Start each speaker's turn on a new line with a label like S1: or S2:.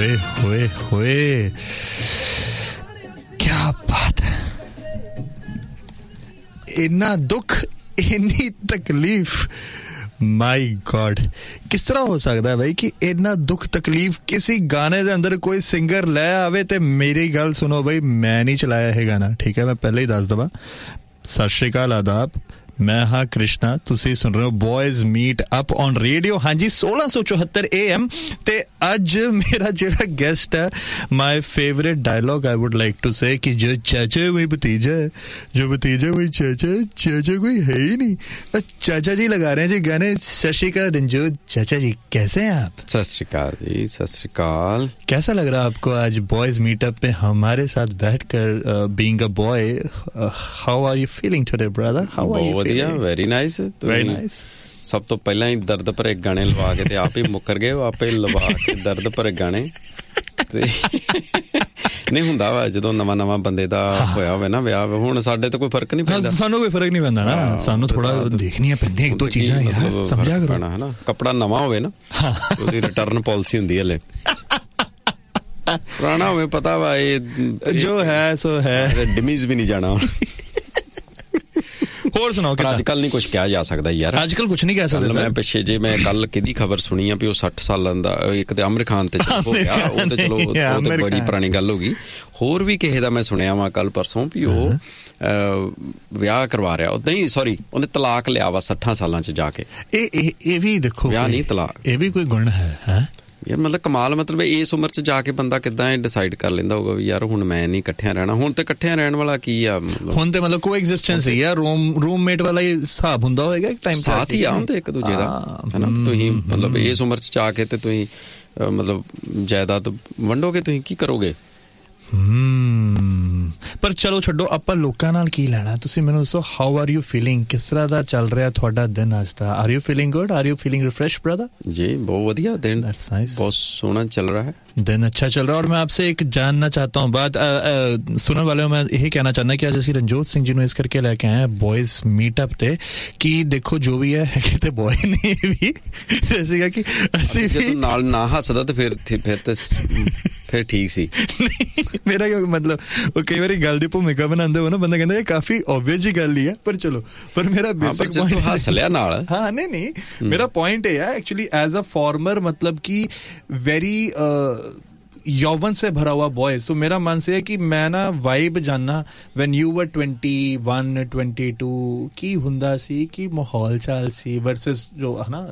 S1: होए होए होए, क्या बात है। इन्ना दुख, इन्नी तकलीफ, माई गॉड, किस तरह हो सकता है भाई कि इन्ना दुख तकलीफ किसी गाने दे अंदर कोई सिंगर लै आवे। ते मेरी गल सुनो भाई, मैं नहीं चलाया है गाना, ठीक है, मैं पहले ही दस दवा। सत श्री अकाल, आदाब, मैं हाँ कृष्णा, तुसी सुन रहे हो boys meet up on radio. हाँ जी, 1674 AM ते अज मेरा जेड़ा गेस्ट है, my favourite dialogue I would like to से कि जो चाचा वही भतीजा है, जो भतीजा वही चाचा, चाचा कोई है ही नहीं। चाचा जी लगा रहे हैं जी गाने। सत श्री अकाल रंजोत चाचा जी, कैसे हैं आप?
S2: सत श्री अकाल जी, सत श्री अकाल।
S1: कैसा लग रहा है आपको आज बॉयज मीटअप पे हमारे साथ बैठकर? Being a boy, how are you feeling today brother? How are you?
S2: Very nice, very nice. सब तो पहला ही दर्द भरे गाने लवा के ते आप ही मुकर गए, आपे लवा के दर्द भरे गाने नहीं हुंदा वा जदों नवा नवा बंदे दा होया होवे ना विआह। हुण साडे ते कोई फर्क नहीं पैंदा,
S1: सानू कोई फर्क नहीं पैंदा ना, सानू थोड़ा देखनियां पैंदियां एक दो चीजां यार, समझा करो है ना। कपड़ा नवा होवे ना, ओदी रिटर्न पॉलिसी हुंदी है, ले पुराना होवे पता वा ये जो है सो है, डिमीज भी नहीं जाना। ਹੋਰ ਸੁਣਾਓ ਕਿ
S2: ਅੱਜਕੱਲ ਨਹੀਂ ਕੁਝ ਕਿਹਾ ਜਾ ਸਕਦਾ ਯਾਰ,
S1: ਅੱਜਕੱਲ ਕੁਝ ਨਹੀਂ ਕਹਿ ਸਕਦੇ।
S2: ਮੈਂ ਪਿੱਛੇ ਜੇ ਮੈਂ ਕੱਲ ਕਿਹਦੀ ਖਬਰ ਸੁਣੀ ਆ ਵੀ ਉਹ 60 ਸਾਲਾਂ ਦਾ ਇੱਕ ਤੇ ਆਮਿਰ ਖਾਨ ਤੇ ਹੋ ਗਿਆ, ਉਹ ਤੇ ਚਲੋ ਉਹ ਤੇ ਬੜੀ ਪੁਰਾਣੀ ਗੱਲ ਹੋ ਗਈ। ਹੋਰ ਵੀ ਕਿਸੇ ਦਾ ਮੈਂ ਸੁਣਿਆ ਵਾ ਕੱਲ ਪਰਸੋਂ ਵੀ ਉਹ ਵਿਆਹ ਕਰਵਾ ਰਿਹਾ, ਉਦਾਂ ਹੀ ਸੌਰੀ ਉਹਨੇ ਤਲਾਕ ਲਿਆ ਵਾ 60 ਸਾਲਾਂ ਚ ਜਾ ਕੇ। ਇਹ ਵੀ ਦੇਖੋ, ਵਿਆਹ ਨਹੀਂ ਤਲਾਕ, ਇਹ ਵੀ ਕੋਈ ਗੁਣ ਹੈ ਯਾਰ। ਮਤਲਬ ਕਮਾਲ, ਮਤਲਬ ਇਸ ਉਮਰ 'ਚ ਜਾ ਕੇ ਬੰਦਾ ਕਿੱਦਾਂ ਇਹ ਡਿਸਾਈਡ ਕਰ ਲੈਂਦਾ ਹੋਊਗਾ ਵੀ ਯਾਰ ਹੁਣ ਮੈਂ ਨਹੀਂ ਇਕੱਠਿਆਂ ਰਹਿਣਾ। ਹੁਣ ਤੇ ਇਕੱਠਿਆਂ ਰਹਿਣ ਵਾਲਾ ਕੀ ਆ,
S1: ਹੁਣ ਤੇ ਮਤਲਬ ਕੋ ਐਗਜ਼ਿਸਟੈਂਸ ਹੀ ਆ, ਰੂਮਮੇਟ ਵਾਲਾ ਹੀ ਹਿਸਾਬ ਹੁੰਦਾ ਹੋਏਗਾ ਇੱਕ ਟਾਈਮ,
S2: ਸਾਥ ਹੀ ਆ ਹੁੰਦੇ ਇੱਕ ਦੂਜੇ ਦਾ, ਹਨਾ। ਤੁਸੀਂ ਮਤਲਬ ਇਸ ਉਮਰ 'ਚ ਜਾ ਕੇ ਤੇ ਤੁਸੀਂ ਮਤਲਬ ਜਾਇਦਾਦ ਵੰਡੋਗੇ, ਤੁਸੀਂ ਕੀ ਕਰੋਗੇ? ਪਰ ਚਲੋ ਛੱਡੋ, ਆਪਾਂ ਲੋਕਾਂ ਨਾਲ ਕੀ ਲੈਣਾ। ਤੁਸੀਂ ਮੈਨੂੰ ਦੱਸੋ, ਹਾਊ ਆਰ ਯੂ ਫੀਲਿੰਗ? ਕਿਸ ਤਰ੍ਹਾਂ ਦਾ ਚੱਲ ਰਿਹਾ ਤੁਹਾਡਾ ਦਿਨ ਅੱਜ ਦਾ? Are you feeling good? Are you feeling refresh brother? जी बहुत बढ़िया दिन, बहुत सोना चल रहा है,
S1: दिन अच्छा चल रहा है। और मैं आपसे एक जानना चाहता हूँ बात, सुनने वाले मैं यही कहना चाहना कि आज ਅਸੀਂ ਰਣਜੋਤ ਸਿੰਘ ਜੀ ਨੂੰ ਇਸ ਕਰਕੇ ਲੈ ਕੇ ਆਏ ਬॉयਜ਼ ਮੀਟਅਪ ਤੇ ਕਿ ਦੇਖੋ ਜੋ ਵੀ ਹੈ ਕਿਤੇ ਬॉय ਨਹੀਂ ਵੀ ਸੀਗਾ ਕਿ ਅਸੀਂ ਵੀ
S2: ਨਾਲ ਨਾ ਹੱਸਦਾ ਤੇ ਫਿਰ ਠੀਕ ਸੀ।
S1: ਮੇਰਾ ਮਤਲਬ ਉਹ ਕਈ ਵਾਰੀ ਗੱਲ ਦੀ ਭੂਮਿਕਾ ਬਣਾਉਂਦੇ ਹੋ ਨਾ, ਬੰਦਾ ਕਹਿੰਦਾ ਇਹ ਕਾਫੀ ਆਬਵੀਅਸ ਜੀ ਗੱਲ ਹੀ ਹੈ, ਪਰ ਚਲੋ, ਪਰ ਮੇਰਾ ਬੇਸਿਕ ਪੁਆਇੰਟ
S2: ਹੱਸ ਲਿਆ ਨਾਲ।
S1: ਹਾਂ ਨਹੀਂ ਮੇਰਾ ਪੁਆਇੰਟ ਇਹ ਹੈ एक्चुअली एज अ फॉर्मर, मतलब कि वेरी यौवन से भरा हुआ बॉय, सो मेरा मन से है कि मैं ना वाइब जानना व्हेन यू वर 21 22 की हुंदा सी, की माहौल चाल सी वर्सेस जो है ना